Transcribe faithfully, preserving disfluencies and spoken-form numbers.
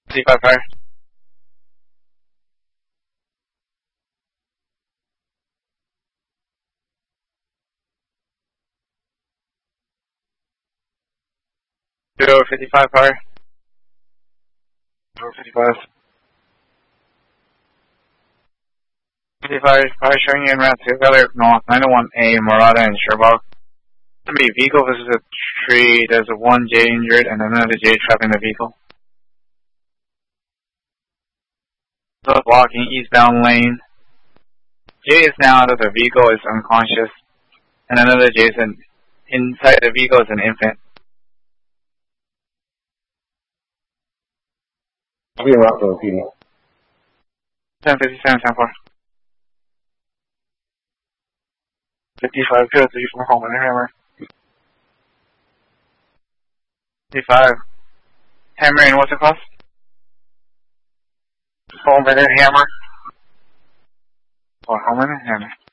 fifty-five fire. Two over fifty-five fire. Two over fifty-five. fifty-five fire showing you in route two, Valley North, nine oh one A, Murata and Sherbach. Somebody vehicle, this is a tree, there's a one J injured and another J trapped in the vehicle. So blocking eastbound lane. J is now out of the vehicle, is unconscious. And another J is in, inside the vehicle is an infant. I'll be around for the P D. ten fifty-seven, ten four. fifty-five, good, three from home and hammer. fifty-five. Hammer and what's it cost? Home and hammer. Oh, home and hammer.